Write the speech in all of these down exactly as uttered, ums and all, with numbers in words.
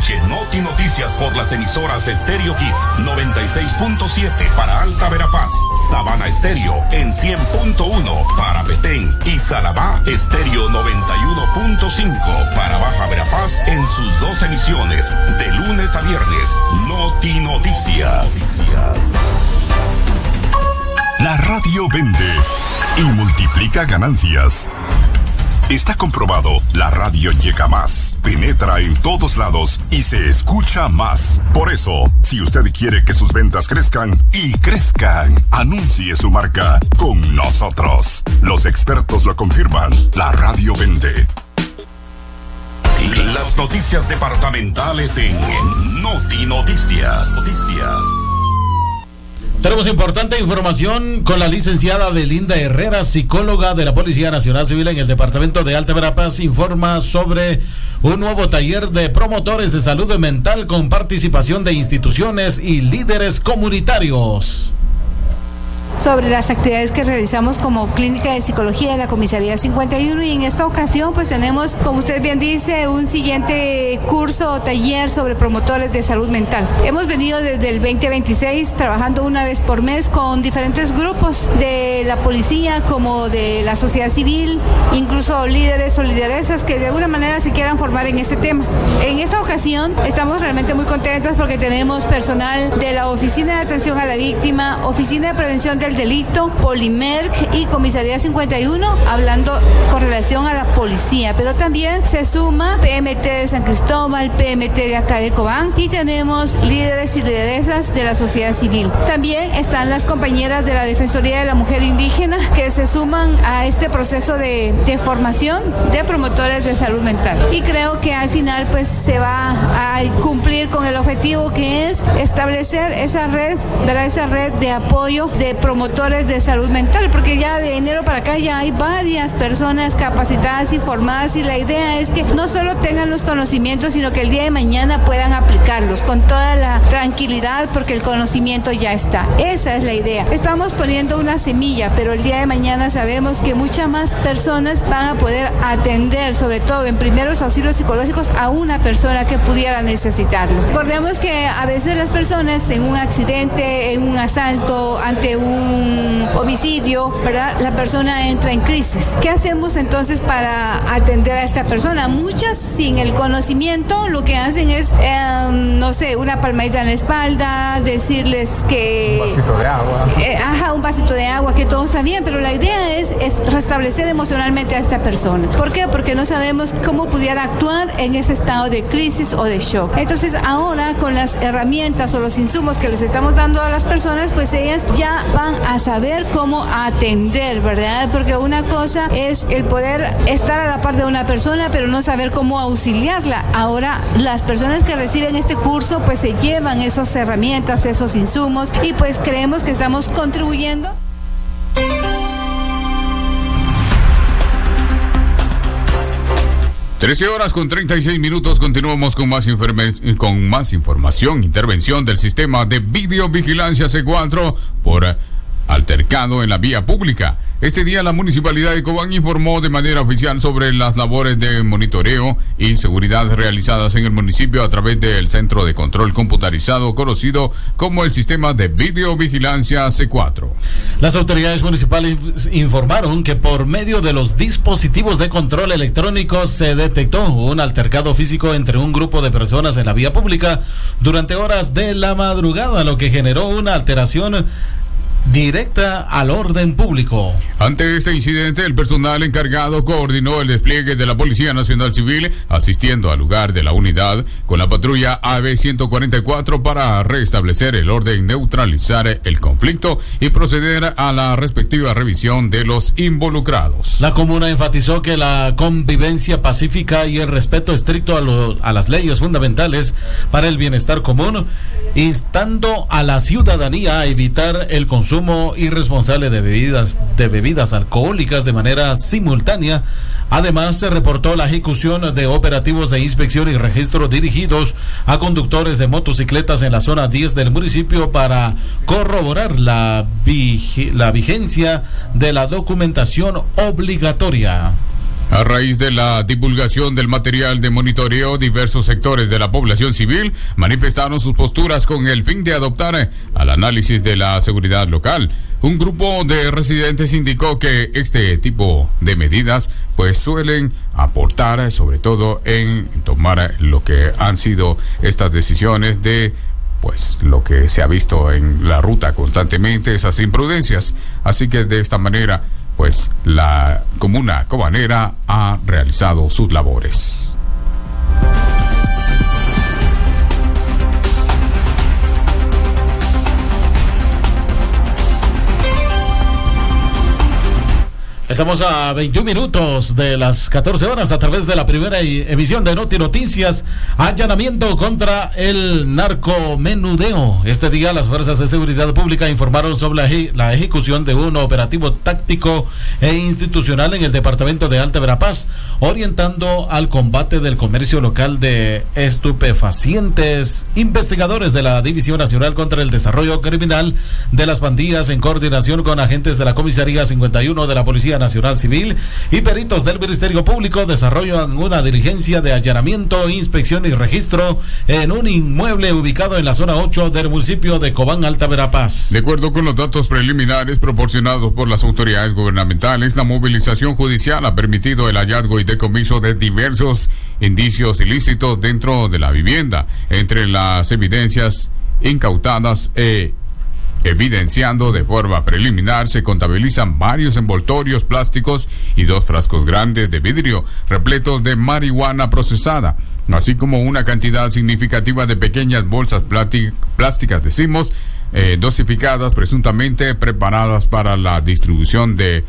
Escuche Noti Noticias por las emisoras Stereo Kids noventa y seis punto siete para Alta Verapaz, Sabana Estéreo en cien punto uno para Petén y Sarabá Estéreo noventa y uno punto cinco para Baja Verapaz en sus dos emisiones de lunes a viernes. Noti Noticias. La radio vende y multiplica ganancias. Está comprobado, la radio llega más, penetra en todos lados y se escucha más. Por eso, si usted quiere que sus ventas crezcan y crezcan, anuncie su marca con nosotros. Los expertos lo confirman, la radio vende. Las noticias departamentales en Noti Noticias. Noticias. Tenemos importante información con la licenciada Belinda Herrera, psicóloga de la Policía Nacional Civil en el departamento de Alta Verapaz. Informa sobre un nuevo taller de promotores de salud mental con participación de instituciones y líderes comunitarios. Sobre las actividades que realizamos como clínica de psicología de la comisaría cincuenta y uno, y en esta ocasión pues tenemos, como usted bien dice, un siguiente curso o taller sobre promotores de salud mental. Hemos venido desde el veinte veintiséis trabajando una vez por mes con diferentes grupos de la policía como de la sociedad civil, incluso líderes o lideresas que de alguna manera se quieran formar en este tema. En esta ocasión estamos realmente muy contentos porque tenemos personal de la Oficina de Atención a la Víctima, Oficina de Prevención del Delito, Polimerc y Comisaría cincuenta y uno, hablando con relación a la policía, pero también se suma P M T de San Cristóbal, P M T de acá de Cobán, y tenemos líderes y lideresas de la sociedad civil. También están las compañeras de la Defensoría de la Mujer Indígena que se suman a este proceso de, de formación de promotores de salud mental, y creo que al final pues se va a cumplir con el objetivo que es establecer esa red, ¿verdad? Esa red de apoyo de promotores de salud mental, porque ya de enero para acá ya hay varias personas capacitadas y formadas, y la idea es que no solo tengan los conocimientos, sino que el día de mañana puedan aplicarlos con toda la tranquilidad, porque el conocimiento ya está. Esa es la idea. Estamos poniendo una semilla, pero el día de mañana sabemos que muchas más personas van a poder atender, sobre todo en primeros auxilios psicológicos, a una persona que pudiera necesitarlo. Recordemos que a veces las personas en un accidente, en un asalto, ante un un homicidio, ¿verdad? La persona entra en crisis. ¿Qué hacemos entonces para atender a esta persona? Muchas, sin el conocimiento, lo que hacen es, eh, no sé, una palmadita en la espalda, decirles que... Un vasito de agua. Eh, ajá, un vasito de agua, que todo está bien, pero la idea es, es restablecer emocionalmente a esta persona. ¿Por qué? Porque no sabemos cómo pudiera actuar en ese estado de crisis o de shock. Entonces, ahora, con las herramientas o los insumos que les estamos dando a las personas, pues ellas ya van a saber cómo atender, ¿verdad? Porque una cosa es el poder estar a la par de una persona, pero no saber cómo auxiliarla. Ahora, las personas que reciben este curso, pues se llevan esas herramientas, esos insumos, y pues creemos que estamos contribuyendo. trece horas con treinta y seis minutos, continuamos con más, informe, con más información. Intervención del sistema de videovigilancia C cuatro por altercado en la vía pública. Este día la Municipalidad de Cobán informó de manera oficial sobre las labores de monitoreo y seguridad realizadas en el municipio a través del Centro de Control Computarizado, conocido como el Sistema de Videovigilancia C cuatro. Las autoridades municipales informaron que por medio de los dispositivos de control electrónico se detectó un altercado físico entre un grupo de personas en la vía pública durante horas de la madrugada, lo que generó una alteración directa al orden público. Ante este incidente, el personal encargado coordinó el despliegue de la Policía Nacional Civil, asistiendo al lugar de la unidad con la patrulla A B ciento cuarenta y cuatro para restablecer el orden, neutralizar el conflicto y proceder a la respectiva revisión de los involucrados. La comuna enfatizó que la convivencia pacífica y el respeto estricto a, lo, a las leyes fundamentales para el bienestar común, instando a la ciudadanía a evitar el consumo irresponsable de bebidas de bebidas alcohólicas de manera simultánea. Además, se reportó la ejecución de operativos de inspección y registro dirigidos a conductores de motocicletas en la zona diez del municipio para corroborar la, vig- la vigencia de la documentación obligatoria. A raíz de la divulgación del material de monitoreo, diversos sectores de la población civil manifestaron sus posturas con el fin de adoptar al análisis de la seguridad local. Un grupo de residentes indicó que este tipo de medidas pues suelen aportar sobre todo en tomar lo que han sido estas decisiones de pues lo que se ha visto en la ruta constantemente, esas imprudencias. Así que de esta manera pues la comuna cobanera ha realizado sus labores. Estamos a veintiún minutos de las catorce horas a través de la primera emisión de Noti Noticias. Allanamiento contra el narcomenudeo. Este día las fuerzas de seguridad pública informaron sobre la, ej- la ejecución de un operativo táctico e institucional en el departamento de Alta Verapaz, orientando al combate del comercio local de estupefacientes. Investigadores de la División Nacional contra el Desarrollo Criminal de las Pandillas, en coordinación con agentes de la Comisaría cincuenta y uno de la Policía Nacional Civil y peritos del Ministerio Público, desarrollan una diligencia de allanamiento, inspección y registro en un inmueble ubicado en la zona ocho del municipio de Cobán, Alta Verapaz. De acuerdo con los datos preliminares proporcionados por las autoridades gubernamentales, la movilización judicial ha permitido el hallazgo y decomiso de diversos indicios ilícitos dentro de la vivienda. Entre las evidencias incautadas e evidenciando de forma preliminar, se contabilizan varios envoltorios plásticos y dos frascos grandes de vidrio repletos de marihuana procesada, así como una cantidad significativa de pequeñas bolsas plásticas, decimos, eh, dosificadas, presuntamente preparadas para la distribución de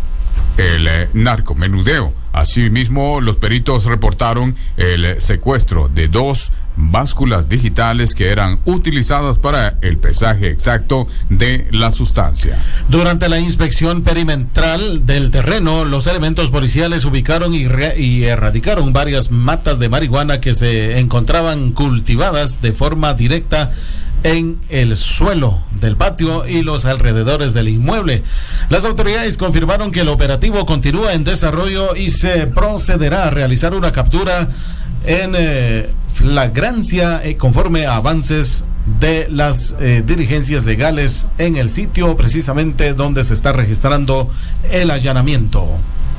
el eh, narcomenudeo. Asimismo, los peritos reportaron el secuestro de dos básculas digitales que eran utilizadas para el pesaje exacto de la sustancia. Durante la inspección perimetral del terreno, los elementos policiales ubicaron y, re- y erradicaron varias matas de marihuana que se encontraban cultivadas de forma directa en el suelo del patio y los alrededores del inmueble. Las autoridades confirmaron que el operativo continúa en desarrollo y se procederá a realizar una captura en eh, flagrancia eh, conforme a avances de las eh, diligencias legales en el sitio precisamente donde se está registrando el allanamiento.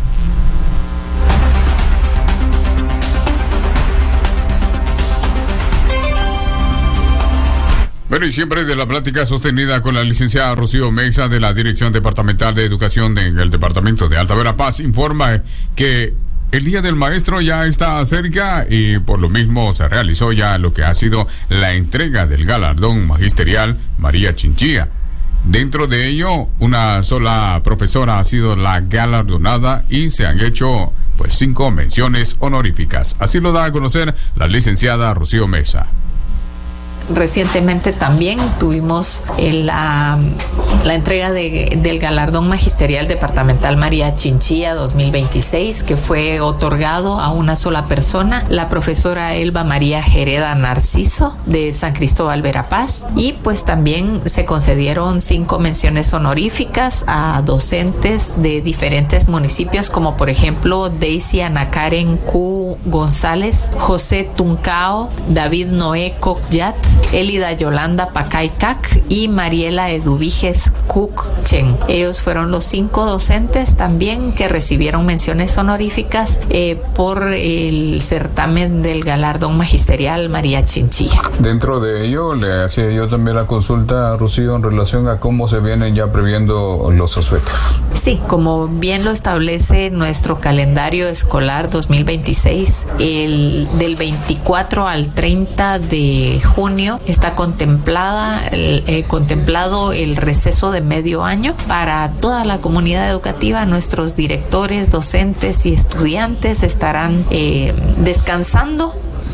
Bueno, y siempre de la plática sostenida con la licenciada Rocío Mesa de la Dirección Departamental de Educación del Departamento de Alta Verapaz, informa que el Día del Maestro ya está cerca y por lo mismo se realizó ya lo que ha sido la entrega del galardón magisterial María Chinchilla. Dentro de ello, una sola profesora ha sido la galardonada y se han hecho pues cinco menciones honoríficas. Así lo da a conocer la licenciada Rocío Mesa. Recientemente también tuvimos la, la entrega de, del galardón magisterial departamental María Chinchilla dos mil veintiséis, que fue otorgado a una sola persona, la profesora Elba María Jereda Narciso de San Cristóbal Verapaz, y pues también se concedieron cinco menciones honoríficas a docentes de diferentes municipios, como por ejemplo Daisy Ana Karen Q González, José Tuncao, David Noé Cocyat, Elida Yolanda Pacaycac y Mariela Eduviges Cucchen. Ellos fueron los cinco docentes también que recibieron menciones honoríficas eh, por el certamen del galardón magisterial María Chinchilla. Dentro de ello, le hacía yo también la consulta a Rocío en relación a cómo se vienen ya previendo los asuetos. Sí, como bien lo establece nuestro calendario escolar dos mil veintiséis, el del veinticuatro al treinta de junio está contemplada el, eh, contemplado el receso de medio año para toda la comunidad educativa. Nuestros directores, docentes y estudiantes estarán eh, descansando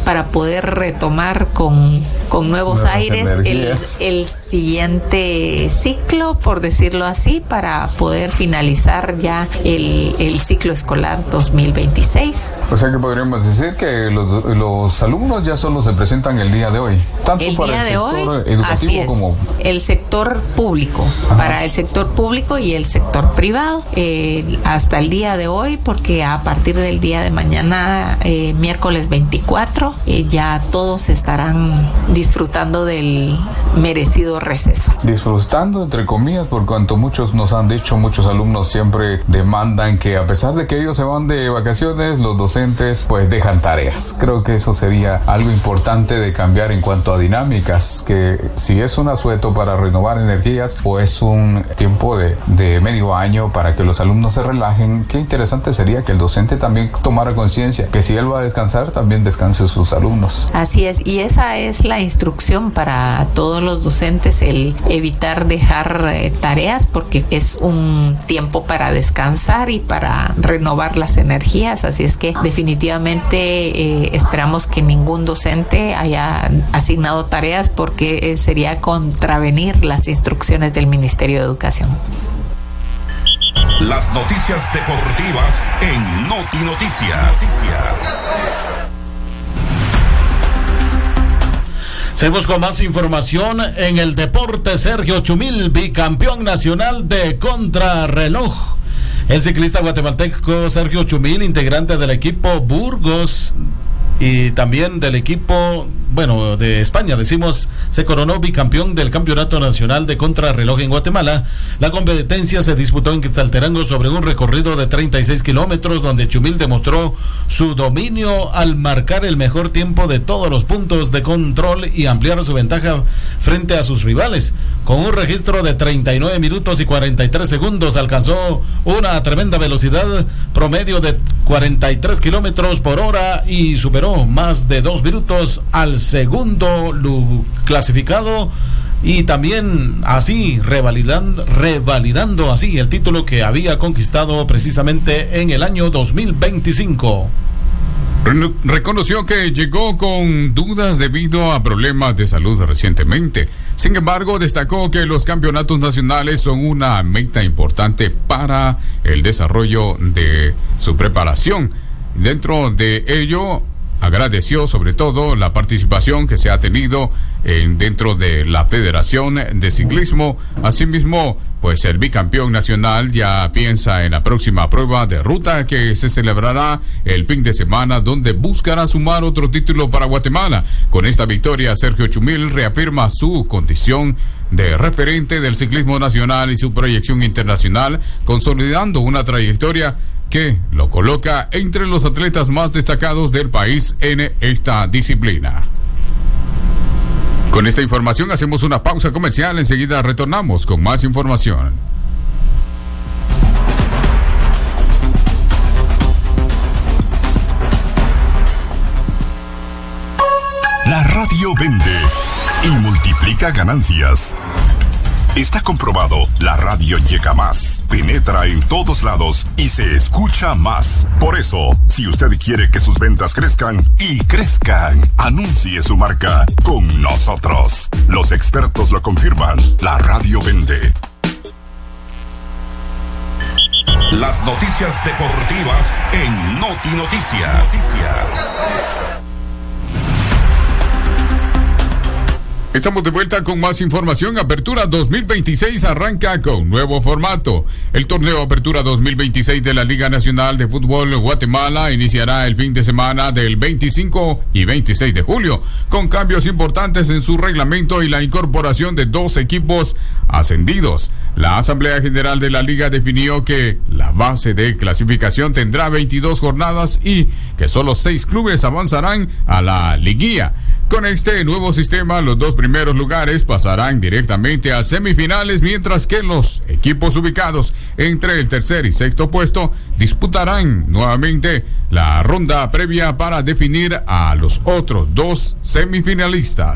para poder retomar con, con nuevos Nuevas aires el, el siguiente ciclo, por decirlo así, para poder finalizar ya el, el ciclo escolar dos mil veintiséis. O sea que podríamos decir que los, los alumnos ya solo se presentan el día de hoy, tanto el para día el de sector hoy, educativo como el sector público. Ajá. Para el sector público y el sector privado, eh, hasta el día de hoy, porque a partir del día de mañana, eh, miércoles veinticuatro, eh, ya todos estarán disfrutando del merecido receso. Disfrutando, entre comillas, por cuanto muchos nos han dicho, muchos alumnos siempre demandan que a pesar de que ellos se van de vacaciones, los docentes pues dejan tareas. Creo que eso sería algo importante de cambiar en cuanto a dinámicas, que si es un asueto para renovar energías o es un tiempo de, de medio año para que los alumnos se relajen, qué interesante sería que el docente también tomara conciencia que si él va a descansar, también descansen sus alumnos. Así es, y esa es la instrucción para todos los docentes, el evitar dejar eh, tareas, porque es un tiempo para descansar y para renovar las energías. Así es que definitivamente eh, esperamos que ningún docente haya asignado tareas, porque eh, sería contravenir las instrucciones del Ministerio de Educación. Las noticias deportivas en Noti Noticias. Seguimos con más información en el deporte. Sergio Chumil, bicampeón nacional de contrarreloj. El ciclista guatemalteco Sergio Chumil, integrante del equipo Burgos y también del equipo, bueno, de España, decimos, se coronó bicampeón del Campeonato Nacional de Contrarreloj en Guatemala. La competencia se disputó en Quetzaltenango sobre un recorrido de treinta y seis kilómetros, donde Chumil demostró su dominio al marcar el mejor tiempo de todos los puntos de control y ampliar su ventaja frente a sus rivales. Con un registro de treinta y nueve minutos y cuarenta y tres segundos, alcanzó una tremenda velocidad promedio de cuarenta y tres kilómetros por hora y superó más de dos minutos al segundo clasificado, y también así revalidando, revalidando así el título que había conquistado precisamente en el año dos mil veinticinco. Reconoció que llegó con dudas debido a problemas de salud recientemente. Sin embargo, destacó que los campeonatos nacionales son una meta importante para el desarrollo de su preparación. Dentro de ello, agradeció sobre todo la participación que se ha tenido en, dentro de la Federación de Ciclismo. Asimismo, pues el bicampeón nacional ya piensa en la próxima prueba de ruta que se celebrará el fin de semana, donde buscará sumar otro título para Guatemala. Con esta victoria, Sergio Chumil reafirma su condición de referente del ciclismo nacional y su proyección internacional, consolidando una trayectoria que lo coloca entre los atletas más destacados del país en esta disciplina. Con esta información hacemos una pausa comercial, enseguida retornamos con más información. La radio vende y multiplica ganancias. Está comprobado, la radio llega más, penetra en todos lados y se escucha más. Por eso, si usted quiere que sus ventas crezcan y crezcan, anuncie su marca con nosotros. Los expertos lo confirman, la radio vende. Las noticias deportivas en Noti Noticias. Noticias. Estamos de vuelta con más información. Apertura dos mil veintiséis arranca con nuevo formato. El torneo Apertura dos mil veintiséis de la Liga Nacional de Fútbol Guatemala iniciará el fin de semana del veinticinco y veintiséis de julio, con cambios importantes en su reglamento y la incorporación de dos equipos ascendidos. La Asamblea General de la Liga definió que la base de clasificación tendrá veintidós jornadas y que solo seis clubes avanzarán a la liguilla. Con este nuevo sistema, los dos primeros lugares pasarán directamente a semifinales, mientras que los equipos ubicados entre el tercer y sexto puesto disputarán nuevamente la ronda previa para definir a los otros dos semifinalistas.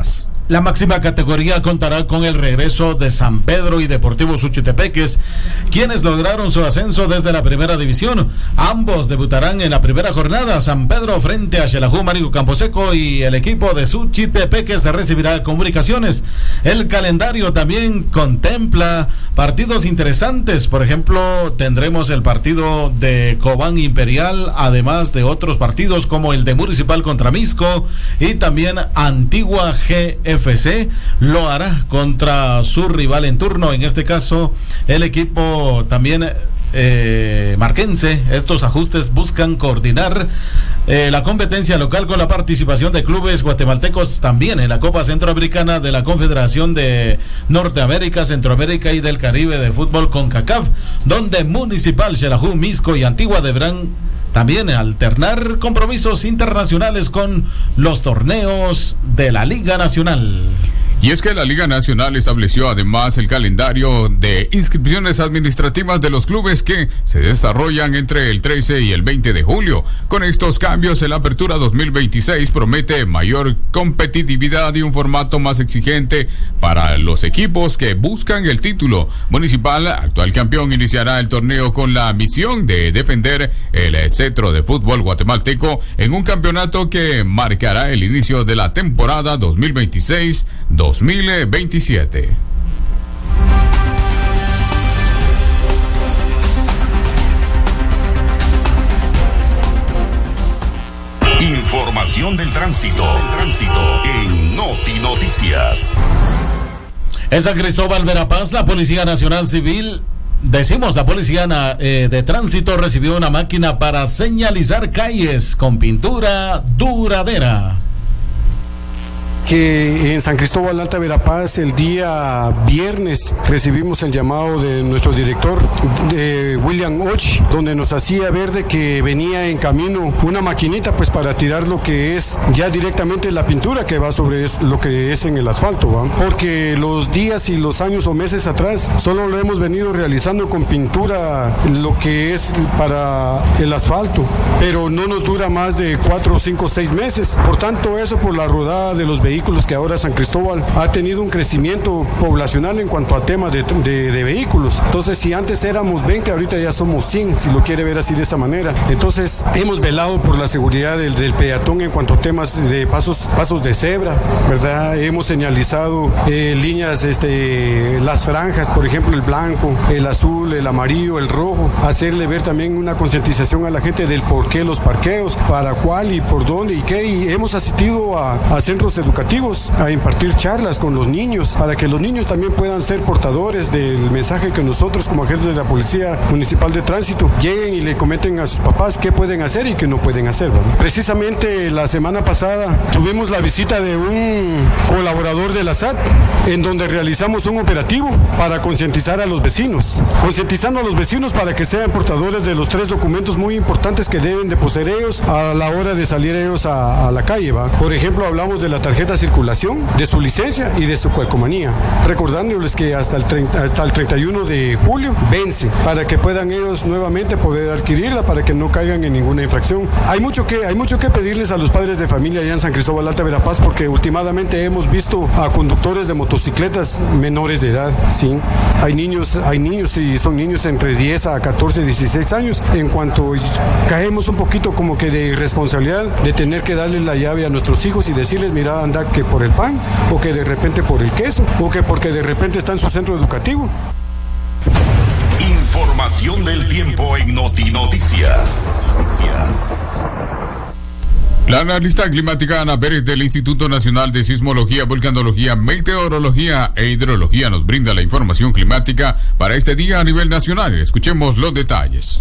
La máxima categoría contará con el regreso de San Pedro y Deportivo Suchitepeques, quienes lograron su ascenso desde la primera división. Ambos debutarán en la primera jornada. San Pedro frente a Xelajú Marico Camposeco y el equipo de Suchitepeques recibirá Comunicaciones. El calendario también contempla partidos interesantes. Por ejemplo, tendremos el partido de Cobán Imperial, además de otros partidos como el de Municipal contra Misco y también Antigua G F C lo hará contra su rival en turno, en este caso el equipo también eh, marquense. Estos ajustes buscan coordinar eh, la competencia local con la participación de clubes guatemaltecos también en la Copa Centroamericana de la Confederación de Norteamérica, Centroamérica y del Caribe de Fútbol CONCACAF, donde Municipal, Xelajú, Misco y Antigua deberán también alternar compromisos internacionales con los torneos de la Liga Nacional. Y es que la Liga Nacional estableció además el calendario de inscripciones administrativas de los clubes que se desarrollan entre el trece y el veinte de julio. Con estos cambios, el Apertura dos mil veintiséis promete mayor competitividad y un formato más exigente para los equipos que buscan el título. Municipal, actual campeón, iniciará el torneo con la misión de defender el cetro de fútbol guatemalteco en un campeonato que marcará el inicio de la temporada dos mil veintiséis dos mil veintisiete. Información del tránsito, tránsito en Noti Noticias. En San Cristóbal, Verapaz, la Policía Nacional Civil, decimos la Policía eh, de Tránsito, recibió una máquina para señalizar calles con pintura duradera. Que en San Cristóbal Alta Verapaz el día viernes recibimos el llamado de nuestro director de William Och, donde nos hacía ver de que venía en camino una maquinita pues para tirar lo que es ya directamente la pintura que va sobre es, lo que es en el asfalto, ¿va? Porque los días y los años o meses atrás solo lo hemos venido realizando con pintura lo que es para el asfalto, pero no nos dura más de cuatro, cinco, seis meses. Por tanto, eso por la rodada de los vehículos que ahora San Cristóbal ha tenido un crecimiento poblacional en cuanto a temas de, de, de vehículos. Entonces, si antes éramos veinte, ahorita ya somos cien, si lo quiere ver así de esa manera. Entonces, hemos velado por la seguridad del, del peatón en cuanto a temas de pasos, pasos de cebra, ¿verdad? Hemos señalizado eh, líneas, este, las franjas, por ejemplo, el blanco, el azul, el amarillo, el rojo. Hacerle ver también una concientización a la gente del por qué los parqueos, para cuál y por dónde y qué. Y hemos asistido a, a centros educativos a impartir charlas con los niños para que los niños también puedan ser portadores del mensaje que nosotros como agentes de la Policía Municipal de Tránsito lleguen y le comenten a sus papás qué pueden hacer y qué no pueden hacer, ¿verdad? Precisamente la semana pasada tuvimos la visita de un colaborador de la S A T en donde realizamos un operativo para concientizar a los vecinos, concientizando a los vecinos para que sean portadores de los tres documentos muy importantes que deben de poseer ellos a la hora de salir ellos a, a la calle, ¿va? Por ejemplo, hablamos de la tarjeta circulación, de su licencia y de su calcomanía, recordándoles que hasta el, treinta, hasta el treinta y uno de julio vence para que puedan ellos nuevamente poder adquirirla para que no caigan en ninguna infracción. Hay mucho que, hay mucho que pedirles a los padres de familia allá en San Cristóbal Alta Verapaz porque últimamente hemos visto a conductores de motocicletas menores de edad, ¿sí? Hay niños, hay niños y son niños entre diez a catorce, dieciséis años. En cuanto caemos un poquito como que de irresponsabilidad de tener que darles la llave a nuestros hijos y decirles, mira, anda que por el pan, o que de repente por el queso, o que porque de repente está en su centro educativo. Información del tiempo en Noti Noticias. La analista climática Ana Pérez del Instituto Nacional de Sismología, Vulcanología, Meteorología e Hidrología nos brinda la información climática para este día a nivel nacional. Escuchemos los detalles.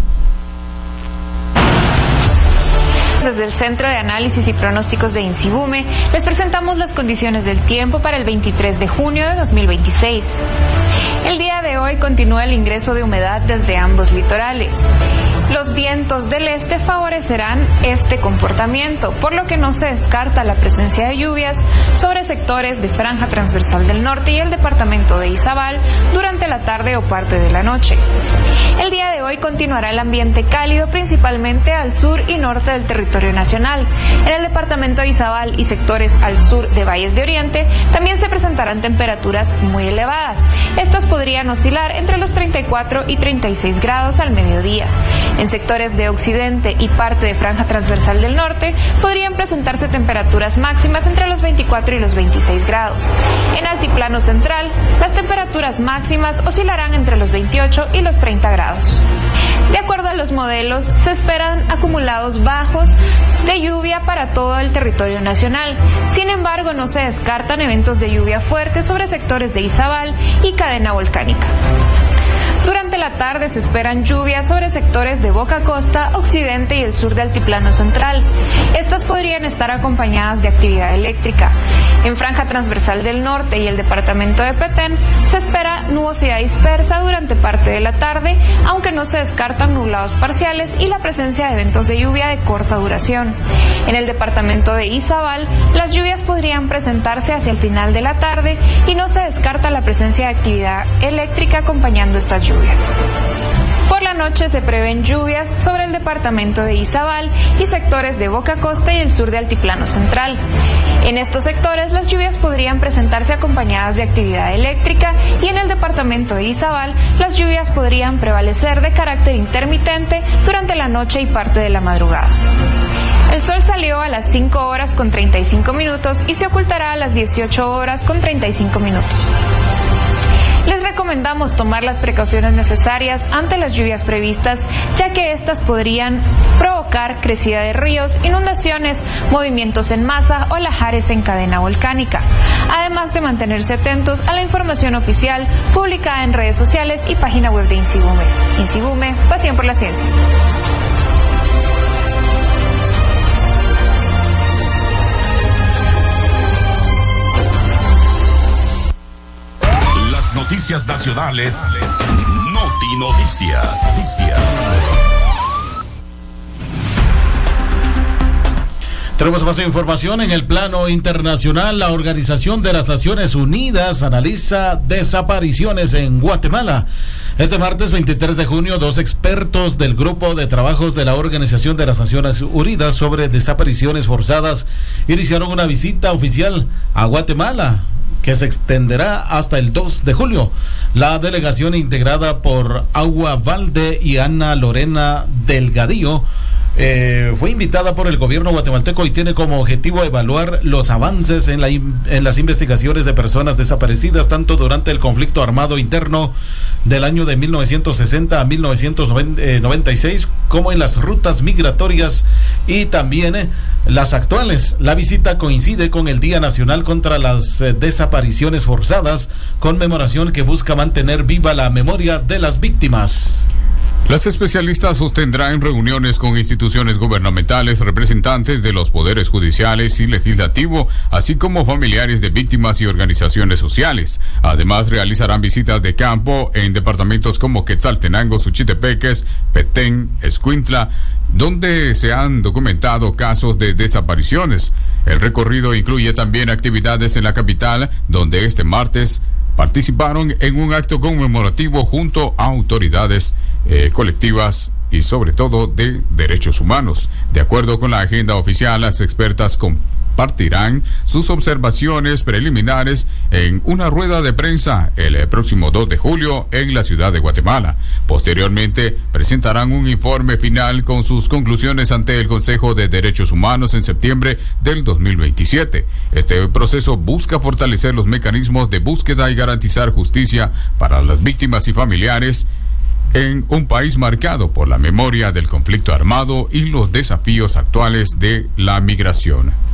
Desde el Centro de Análisis y Pronósticos de INSIBUME les presentamos las condiciones del tiempo para el veintitrés de junio de dos mil veintiséis. El día de hoy continúa el ingreso de humedad desde ambos litorales. Los vientos del este favorecerán este comportamiento, por lo que no se descarta la presencia de lluvias sobre sectores de franja transversal del norte y el departamento de Izabal durante la tarde o parte de la noche. El día de hoy continuará el ambiente cálido principalmente al sur y norte del territorio nacional. En el departamento de Izabal y sectores al sur de Valles de Oriente también se presentarán temperaturas muy elevadas. Estas podrían oscilar entre los treinta y cuatro y treinta y seis grados al mediodía. En sectores de occidente y parte de franja transversal del norte podrían presentarse temperaturas máximas entre los veinticuatro y los veintiséis grados. En altiplano central, las temperaturas máximas oscilarán entre los veintiocho y los treinta grados. De acuerdo a los modelos, se esperan acumulados bajos de lluvia para todo el territorio nacional. Sin embargo, no se descartan eventos de lluvia fuerte sobre sectores de Izabal y cadena volcánica. Durante la tarde se esperan lluvias sobre sectores de Boca Costa, occidente y el sur del altiplano central. Estas podrían estar acompañadas de actividad eléctrica. En franja transversal del norte y el departamento de Petén se espera nubosidad dispersa durante parte de la tarde, aunque no se descartan nublados parciales y la presencia de eventos de lluvia de corta duración. En el departamento de Izabal, las lluvias podrían presentarse hacia el final de la tarde y no se descarta la presencia de actividad eléctrica acompañando estas lluvias. Por la noche se prevén lluvias sobre el departamento de Izabal y sectores de Boca Costa y el sur de altiplano central. En estos sectores las lluvias podrían presentarse acompañadas de actividad eléctrica y en el departamento de Izabal las lluvias podrían prevalecer de carácter intermitente durante la noche y parte de la madrugada. El sol salió a las cinco horas con treinta y cinco minutos y se ocultará a las dieciocho horas con treinta y cinco minutos. Les recomendamos tomar las precauciones necesarias ante las lluvias previstas, ya que estas podrían provocar crecida de ríos, inundaciones, movimientos en masa o lahares en cadena volcánica, además de mantenerse atentos a la información oficial publicada en redes sociales y página web de INSIBUME. INSIBUME, pasión por la ciencia. Noticias nacionales, Noti Noticias. Tenemos más información en el plano internacional. La Organización de las Naciones Unidas analiza desapariciones en Guatemala. Este martes veintitrés de junio, dos expertos del Grupo de Trabajos de la Organización de las Naciones Unidas sobre desapariciones forzadas iniciaron una visita oficial a Guatemala, que se extenderá hasta el dos de julio. La delegación, integrada por Agua Valde y Ana Lorena Delgadillo, eh, fue invitada por el gobierno guatemalteco y tiene como objetivo evaluar los avances en, la, en las investigaciones de personas desaparecidas, tanto durante el conflicto armado interno del año de mil novecientos sesenta a mil novecientos noventa y seis, como en las rutas migratorias y también eh, las actuales. La visita coincide con el Día Nacional contra las eh, Desapariciones Forzadas, conmemoración que busca mantener viva la memoria de las víctimas. Las especialistas sostendrán reuniones con instituciones gubernamentales, representantes de los poderes judiciales y legislativo, así como familiares de víctimas y organizaciones sociales. Además, realizarán visitas de campo en departamentos como Quetzaltenango, Suchitepeques, Petén, Escuintla, donde se han documentado casos de desapariciones. El recorrido incluye también actividades en la capital, donde este martes participaron en un acto conmemorativo junto a autoridades eh, colectivas y sobre todo de derechos humanos. De acuerdo con la agenda oficial, las expertas compartirán sus observaciones preliminares en una rueda de prensa el próximo dos de julio en la ciudad de Guatemala. Posteriormente, presentarán un informe final con sus conclusiones ante el Consejo de Derechos Humanos en septiembre del dos mil veintisiete. Este proceso busca fortalecer los mecanismos de búsqueda y garantizar justicia para las víctimas y familiares en un país marcado por la memoria del conflicto armado y los desafíos actuales de la migración.